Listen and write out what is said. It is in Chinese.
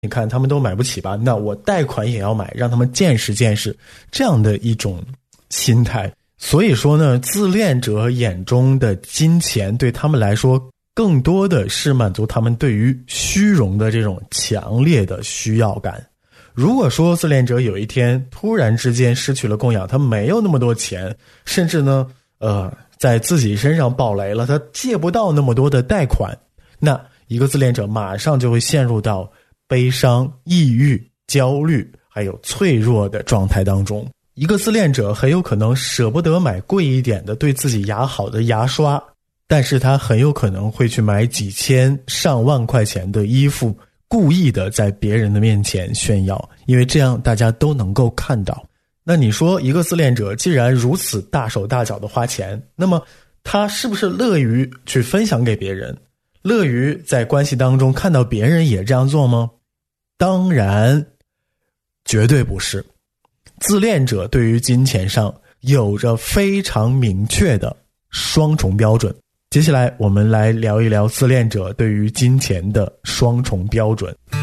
你看他们都买不起吧，那我贷款也要买，让他们见识见识，这样的一种心态。所以说呢，自恋者眼中的金钱对他们来说更多的是满足他们对于虚荣的这种强烈的需要感。如果说自恋者有一天突然之间失去了供养，他没有那么多钱，甚至呢在自己身上爆雷了，他借不到那么多的贷款，那一个自恋者马上就会陷入到悲伤、抑郁、焦虑还有脆弱的状态当中。一个自恋者很有可能舍不得买贵一点的对自己牙好的牙刷，但是他很有可能会去买几千上万块钱的衣服，故意的在别人的面前炫耀，因为这样大家都能够看到。那你说一个自恋者既然如此大手大脚的花钱，那么他是不是乐于去分享给别人，乐于在关系当中看到别人也这样做吗？当然绝对不是。自恋者对于金钱上有着非常明确的双重标准。接下来我们来聊一聊自恋者对于金钱的双重标准。